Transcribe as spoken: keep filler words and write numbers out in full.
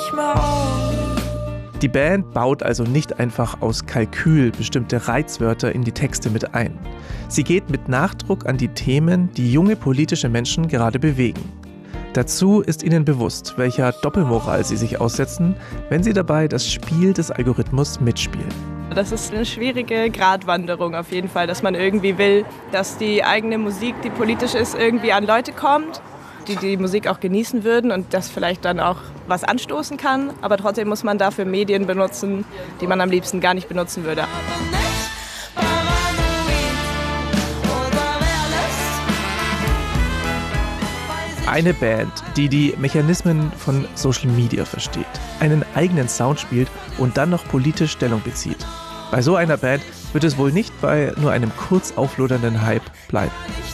nicht mehr auf. Die Band baut also nicht einfach aus Kalkül bestimmte Reizwörter in die Texte mit ein. Sie geht mit Nachdruck an die Themen, die junge politische Menschen gerade bewegen. Dazu ist ihnen bewusst, welcher Doppelmoral sie sich aussetzen, wenn sie dabei das Spiel des Algorithmus mitspielen. Das ist eine schwierige Gratwanderung auf jeden Fall, dass man irgendwie will, dass die eigene Musik, die politisch ist, irgendwie an Leute kommt, die die Musik auch genießen würden und das vielleicht dann auch was anstoßen kann. Aber trotzdem muss man dafür Medien benutzen, die man am liebsten gar nicht benutzen würde. Eine Band, die die Mechanismen von Social Media versteht, einen eigenen Sound spielt und dann noch politisch Stellung bezieht. Bei so einer Band wird es wohl nicht bei nur einem kurz auflodernden Hype bleiben.